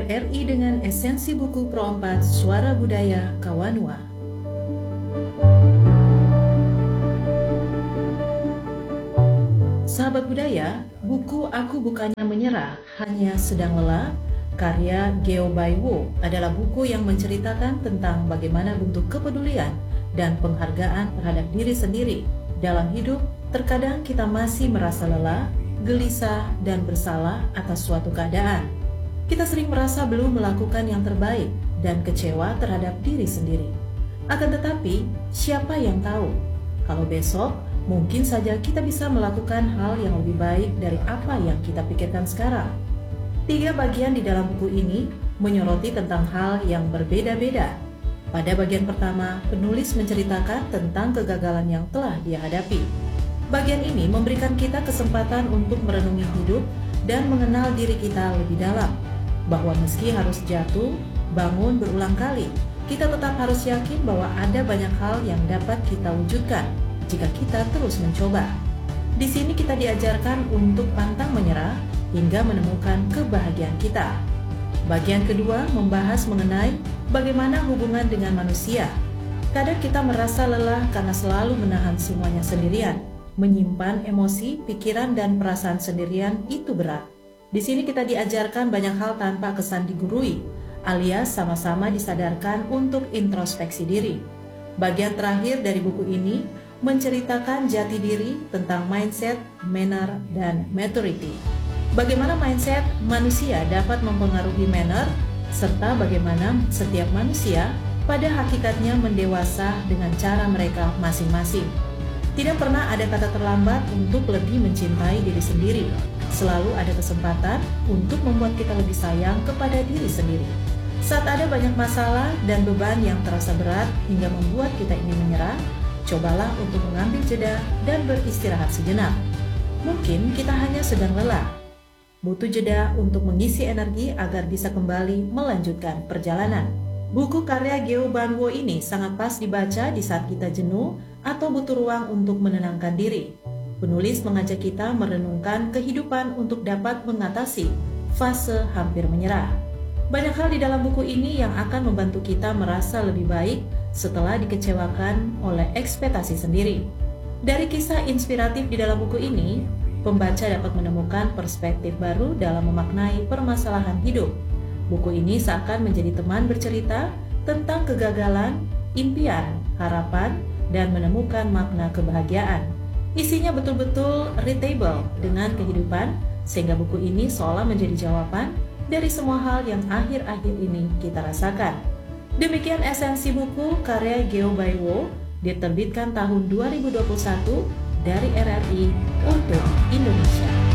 RRI dengan esensi buku Pro 4 Suara Budaya Kawanua. Sahabat budaya, buku Aku Bukannya Menyerah, Hanya Sedang Lelah, karya Geo Baiwo adalah buku yang menceritakan tentang bagaimana bentuk kepedulian dan penghargaan terhadap diri sendiri. Dalam hidup, terkadang kita masih merasa lelah, gelisah, dan bersalah atas suatu keadaan. Kita sering merasa belum melakukan yang terbaik dan kecewa terhadap diri sendiri. Akan tetapi, siapa yang tahu? Kalau besok, mungkin saja kita bisa melakukan hal yang lebih baik dari apa yang kita pikirkan sekarang. 3 bagian di dalam buku ini menyoroti tentang hal yang berbeda-beda. Pada bagian pertama, penulis menceritakan tentang kegagalan yang telah dia hadapi. Bagian ini memberikan kita kesempatan untuk merenungi hidup dan mengenal diri kita lebih dalam. Bahwa meski harus jatuh, bangun berulang kali, kita tetap harus yakin bahwa ada banyak hal yang dapat kita wujudkan jika kita terus mencoba. Di sini kita diajarkan untuk pantang menyerah hingga menemukan kebahagiaan kita. Bagian kedua membahas mengenai bagaimana hubungan dengan manusia. Kadang kita merasa lelah karena selalu menahan semuanya sendirian. Menyimpan emosi, pikiran, dan perasaan sendirian itu berat. Di sini kita diajarkan banyak hal tanpa kesan digurui, alias sama-sama disadarkan untuk introspeksi diri. Bagian terakhir dari buku ini menceritakan jati diri tentang mindset, manner, dan maturity. Bagaimana mindset manusia dapat mempengaruhi manner, serta bagaimana setiap manusia pada hakikatnya mendewasa dengan cara mereka masing-masing. Tidak pernah ada kata terlambat untuk lebih mencintai diri sendiri. Selalu ada kesempatan untuk membuat kita lebih sayang kepada diri sendiri. Saat ada banyak masalah dan beban yang terasa berat hingga membuat kita ingin menyerah, cobalah untuk mengambil jeda dan beristirahat sejenak. Mungkin kita hanya sedang lelah, butuh jeda untuk mengisi energi agar bisa kembali melanjutkan perjalanan. Buku karya Geo Baiwo ini sangat pas dibaca di saat kita jenuh atau butuh ruang untuk menenangkan diri. Penulis mengajak kita merenungkan kehidupan untuk dapat mengatasi fase hampir menyerah. Banyak hal di dalam buku ini yang akan membantu kita merasa lebih baik setelah dikecewakan oleh ekspektasi sendiri. Dari kisah inspiratif di dalam buku ini, pembaca dapat menemukan perspektif baru dalam memaknai permasalahan hidup. Buku ini seakan menjadi teman bercerita tentang kegagalan, impian, harapan, dan menemukan makna kebahagiaan. Isinya betul-betul relatable dengan kehidupan, sehingga buku ini seolah menjadi jawaban dari semua hal yang akhir-akhir ini kita rasakan. Demikian esensi buku karya Geo Baiwo, diterbitkan tahun 2021 dari RRI untuk Indonesia.